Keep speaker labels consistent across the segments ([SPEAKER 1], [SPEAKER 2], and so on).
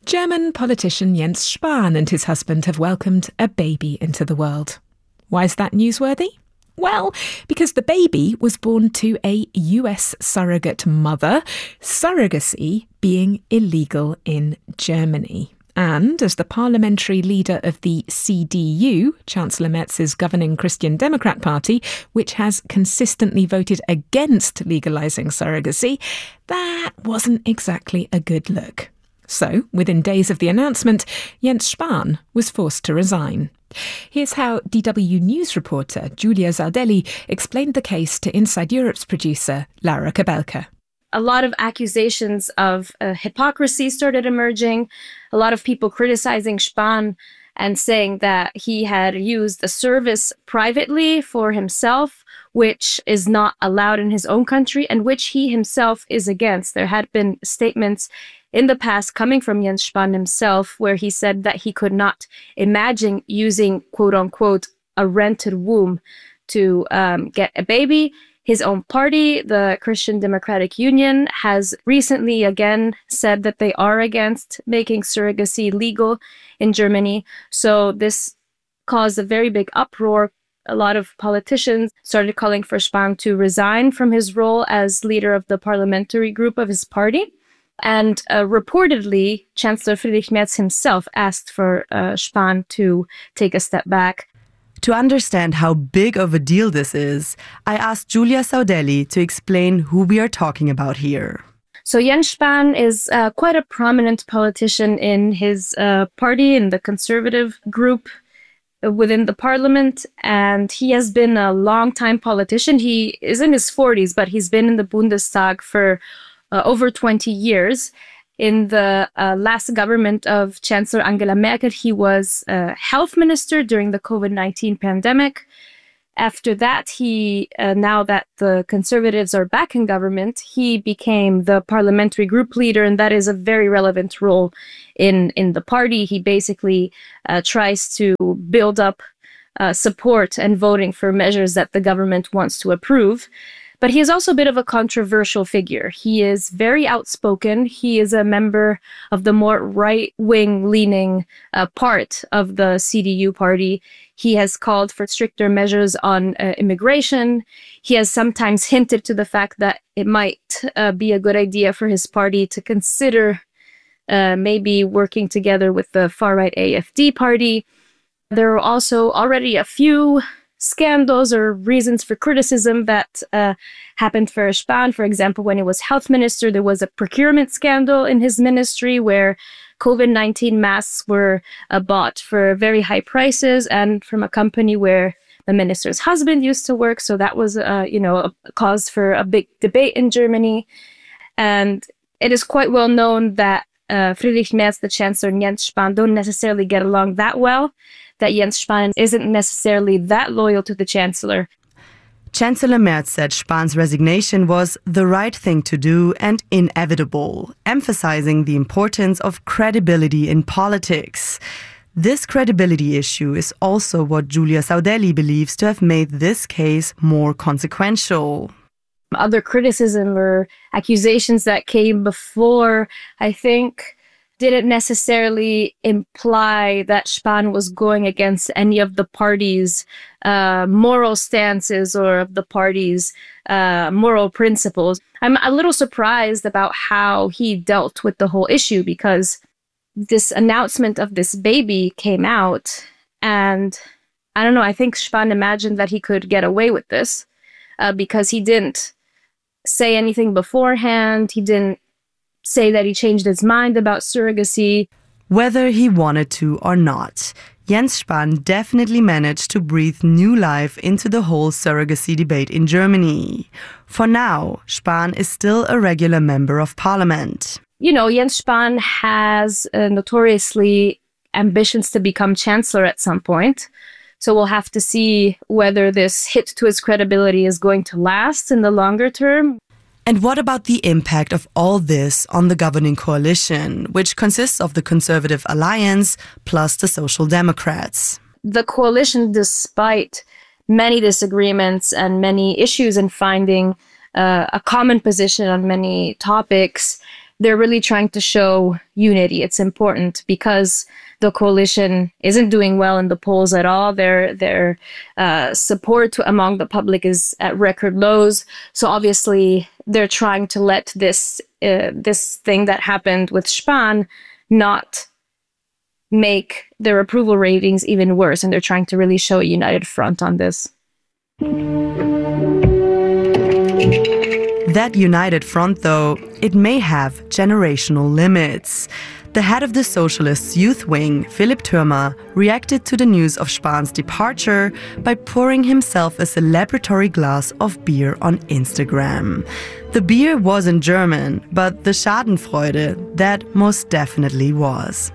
[SPEAKER 1] German politician Jens Spahn and his husband have welcomed a baby into the world. Why is that newsworthy? Well, because the baby was born to a US surrogate mother, surrogacy being illegal in Germany. And as the parliamentary leader of the CDU, Chancellor Merz's governing Christian Democrat Party, which has consistently voted against legalising surrogacy, that wasn't exactly a good look. So, within days of the announcement, Jens Spahn was forced to resign. Here's how DW News reporter Giulia Zaudelli explained the case to Inside Europe's producer Laura Kabelka.
[SPEAKER 2] A lot of accusations of hypocrisy started emerging, a lot of people criticizing Spahn and saying that he had used a service privately for himself, which is not allowed in his own country and which he himself is against. There had been statements in the past coming from Jens Spahn himself where he said that he could not imagine using, quote unquote, a rented womb to get a baby. His own party, the Christian Democratic Union, has recently again said that they are against making surrogacy legal in Germany. So this caused a very big uproar. A lot of politicians started calling for Spahn to resign from his role as leader of the parliamentary group of his party. And reportedly, Chancellor Friedrich Merz himself asked for Spahn to take a step back.
[SPEAKER 3] To understand how big of a deal this is, I asked Giulia Zaudelli to explain who we are talking about here.
[SPEAKER 2] So Jens Spahn is quite a prominent politician in his party, in the conservative group within the parliament, and he has been a long-time politician. He is in his 40s, but he's been in the Bundestag for over 20 years. In the last government of Chancellor Angela Merkel, he was health minister during the COVID-19 pandemic. After that, now that the Conservatives are back in government, he became the parliamentary group leader, and that is a very relevant role in the party. He basically tries to build up support and voting for measures that the government wants to approve. But he is also a bit of a controversial figure. He is very outspoken. He is a member of the more right-wing leaning part of the CDU party. He has called for stricter measures on immigration. He has sometimes hinted to the fact that it might be a good idea for his party to consider maybe working together with the far-right AfD party. There are also already a few scandals or reasons for criticism that happened for Spahn. For example, when he was health minister, there was a procurement scandal in his ministry where COVID-19 masks were bought for very high prices and from a company where the minister's husband used to work. So that was, a cause for a big debate in Germany. And it is quite well known that Friedrich Merz, the chancellor, and Jens Spahn don't necessarily get along that well, that Jens Spahn isn't necessarily that loyal to the chancellor.
[SPEAKER 3] Chancellor Merz said Spahn's resignation was the right thing to do and inevitable, emphasizing the importance of credibility in politics. This credibility issue is also what Giulia Zaudelli believes to have made this case more consequential.
[SPEAKER 2] Other criticism or accusations that came before, I think, didn't necessarily imply that Spahn was going against any of the party's moral stances or of the party's moral principles. I'm a little surprised about how he dealt with the whole issue because this announcement of this baby came out and I don't know, I think Spahn imagined that he could get away with this because he didn't say anything beforehand. He didn't say that he changed his mind about surrogacy.
[SPEAKER 3] Whether he wanted to or not, Jens Spahn definitely managed to breathe new life into the whole surrogacy debate in Germany. For now, Spahn is still a regular member of parliament.
[SPEAKER 2] You know, Jens Spahn has notoriously ambitions to become chancellor at some point. So we'll have to see whether this hit to his credibility is going to last in the longer term.
[SPEAKER 3] And what about the impact of all this on the governing coalition, which consists of the Conservative Alliance plus the Social Democrats?
[SPEAKER 2] The coalition, despite many disagreements and many issues in finding a common position on many topics, they're really trying to show unity. It's important because the coalition isn't doing well in the polls at all. Their support among the public is at record lows. So obviously, they're trying to let this thing that happened with Spahn not make their approval ratings even worse. And they're trying to really show a united front on this.
[SPEAKER 3] That united front, though, it may have generational limits. The head of the Socialists' youth wing, Philipp Thürmer, reacted to the news of Spahn's departure by pouring himself a celebratory glass of beer on Instagram. The beer wasn't German, but the Schadenfreude, that most definitely was.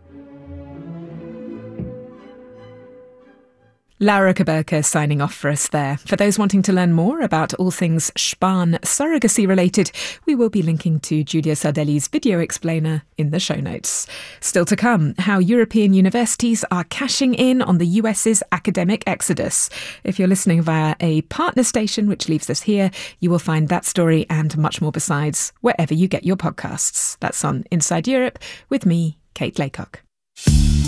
[SPEAKER 1] Laura Kaberka signing off for us there. For those wanting to learn more about all things Spahn surrogacy related, we will be linking to Giulia Sardelli's video explainer in the show notes. Still to come, how European universities are cashing in on the US's academic exodus. If you're listening via a partner station, which leaves us here, you will find that story and much more besides wherever you get your podcasts. That's on Inside Europe with me, Kate Laycock.